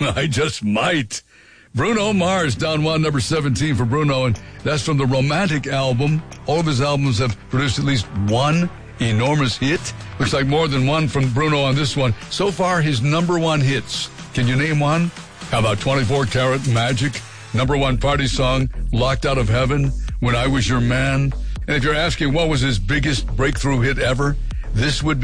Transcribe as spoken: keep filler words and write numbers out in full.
I just might. Bruno Mars, down one, number seventeen for Bruno, and that's from the Romantic album. All of his albums have produced at least one enormous hit. Looks like more than one from Bruno on this one. So far, his number one hits. Can you name one? How about twenty-four karat Magic? Number one party song, Locked Out of Heaven, When I Was Your Man. And if you're asking what was his biggest breakthrough hit ever, this would be